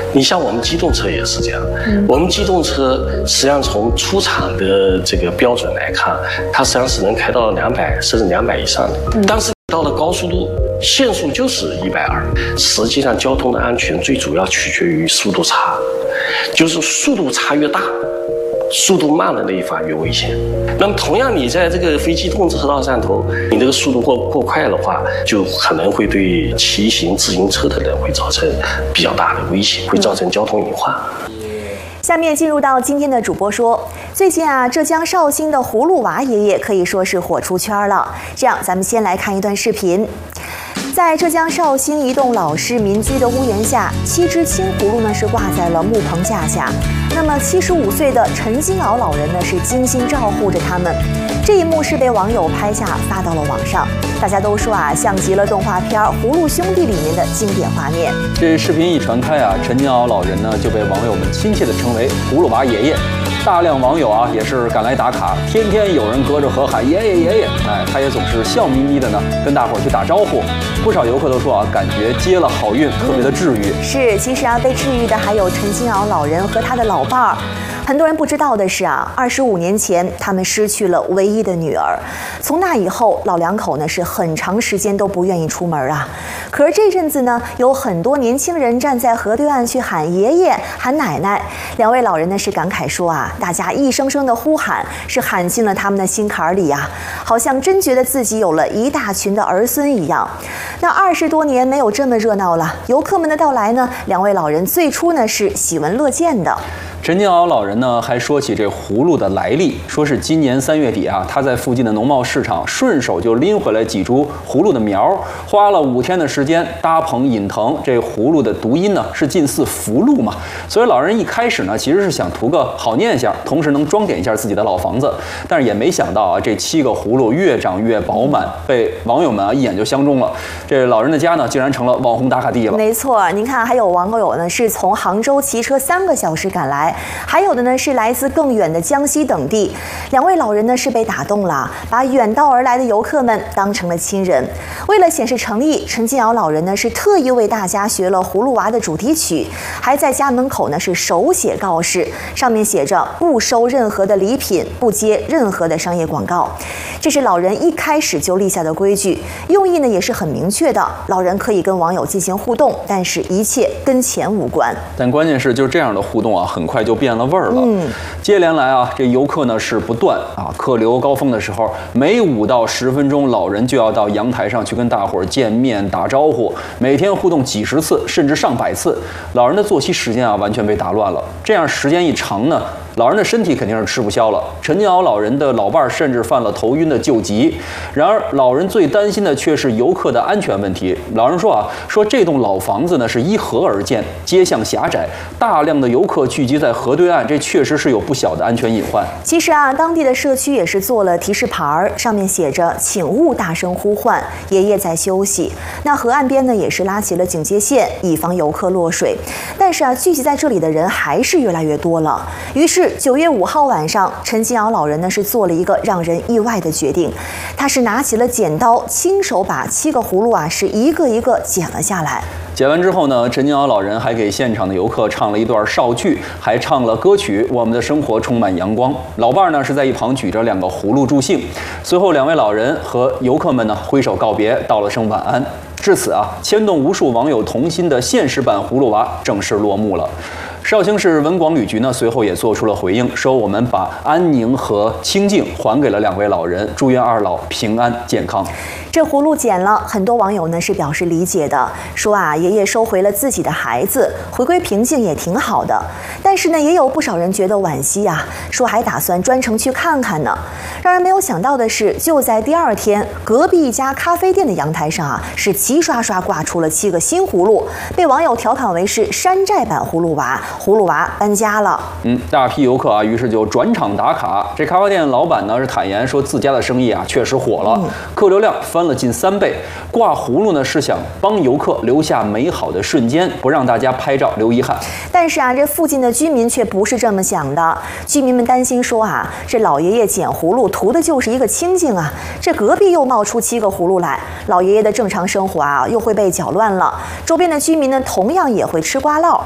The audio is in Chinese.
你像我们机动车也是这样，我们机动车实际上从出厂的这个标准来看，它实际上是能开到200甚至200以上的。但是到了高速路，限速就是120。实际上，交通的安全最主要取决于速度差，就是速度差越大，速度慢的那一方越危险。那么同样，你在这个非机动车道上头，你这个速度过快的话，就可能会对骑行自行车的人会造成比较大的危险，会造成交通隐患。 下面进入到今天的主播说，最近啊，浙江绍兴的葫芦娃爷爷可以说是火出圈了。这样，咱们先来看一段视频。在浙江绍兴一栋老式民居的屋檐下，7只青葫芦呢是挂在了木棚架下。那么75岁的陈金鳌老人呢是精心照护着它们。这一幕是被网友拍下发到了网上，大家都说啊，像极了动画片《葫芦兄弟》里面的经典画面。 这视频一传开啊，陈金鳌老人呢就被网友们亲切地称为“葫芦娃爷爷”。大量网友啊也是赶来打卡，天天有人隔着河喊爷爷爷爷，他也总是笑眯眯的呢跟大伙儿去打招呼。不少游客都说啊，感觉接了好运，特别的治愈。 是，其实啊，被治愈的还有陈金鳌老人和他的老伴儿。很多人不知道的是啊，25年前他们失去了唯一的女儿，从那以后，老两口呢是很长时间都不愿意出门啊。可是这阵子呢，有很多年轻人站在河对岸去喊爷爷、喊奶奶。两位老人呢是感慨说啊，大家一声声的呼喊，是喊进了他们的心坎里啊，好像真觉得自己有了一大群的儿孙一样。那20多年没有这么热闹了，游客们的到来呢，两位老人最初呢是喜闻乐见的。 陈金鳌老人呢还说起这葫芦的来历，说是今年3月底啊，他在附近的农贸市场顺手就拎回来几株葫芦的苗，花了5天的时间搭棚引藤。这葫芦的读音呢是近似福禄嘛，所以老人一开始呢其实是想图个好念想，同时能装点一下自己的老房子，但是也没想到啊，这7个葫芦越长越饱满，被网友们啊一眼就相中了。这老人的家呢竟然成了网红打卡地了。 没错，您看还有网友呢是从杭州骑车3个小时赶来。还有的呢是来自更远的江西等地，两位老人呢是被打动了，把远道而来的游客们当成了亲人。为了显示诚意，陈金鳌老人呢是特意为大家学了《葫芦娃》的主题曲，还在家门口呢是手写告示，上面写着不收任何的礼品，不接任何的商业广告。这是老人一开始就立下的规矩，用意呢也是很明确的，老人可以跟网友进行互动，但是一切跟钱无关。 但关键是就是这样的互动啊，很快就变了味儿了。接连来啊，这游客呢是不断啊，客流高峰的时候，每5到10分钟，老人就要到阳台上去跟大伙儿见面打招呼，每天互动几十次，甚至上百次。老人的作息时间啊，完全被打乱了。这样时间一长呢，老人的身体肯定是吃不消了。陈金鳌老人的老伴儿甚至犯了头晕的旧疾。然而，老人最担心的却是游客的安全问题。老人说啊，说这栋老房子呢是依河而建，街巷狭窄，大量的游客聚集在河对岸，这确实是有不小的安全隐患。 其实啊，当地的社区也是做了提示牌儿，上面写着“请勿大声呼唤，爷爷在休息”。那河岸边呢也是拉起了警戒线，以防游客落水。但是啊，聚集在这里的人还是越来越多了。于是9月5号晚上，陈金鳌老人呢是做了一个让人意外的决定，他是拿起了剪刀，亲手把7个葫芦啊是一个一个剪了下来。 剪完之后呢，陈金鳌老人还给现场的游客唱了一段绍剧，还唱了歌曲《我们的生活充满阳光》。老伴儿呢是在一旁举着2个葫芦助兴。随后2位老人和游客们呢挥手告别，道了声晚安。至此啊，牵动无数网友童心的现实版葫芦娃正式落幕了。绍兴市文广旅局呢，随后也做出了回应，说我们把安宁和清静还给了2位老人，祝愿2老平安健康。 这葫芦剪了，很多网友呢是表示理解的，说啊，爷爷收回了自己的孩子，回归平静也挺好的。但是呢，也有不少人觉得惋惜啊，说还打算专程去看看呢。让人没有想到的是，就在第2天，隔壁一家咖啡店的阳台上啊，是齐刷刷挂出了7个新葫芦，被网友调侃为是山寨版葫芦娃，葫芦娃搬家了。 大批游客啊，于是就转场打卡。这咖啡店老板呢是坦言说自家的生意啊确实火了，客流量翻了近3倍。挂葫芦呢是想帮游客留下美好的瞬间，不让大家拍照留遗憾。 但是啊，这附近的居民却不是这么想的。居民们担心说啊，这老爷爷捡葫芦图的就是一个清静啊，这隔壁又冒出7个葫芦来，老爷爷的正常生活啊又会被搅乱了。周边的居民呢同样也会吃瓜落。